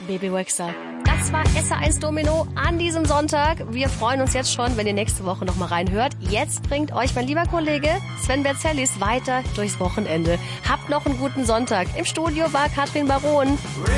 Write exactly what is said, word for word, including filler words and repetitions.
Baby Wexer. Das war S R eins Domino an diesem Sonntag. Wir freuen uns jetzt schon, wenn ihr nächste Woche noch mal reinhört. Jetzt bringt euch mein lieber Kollege Sven Berzellis weiter durchs Wochenende. Habt noch einen guten Sonntag. Im Studio war Katrin Baron.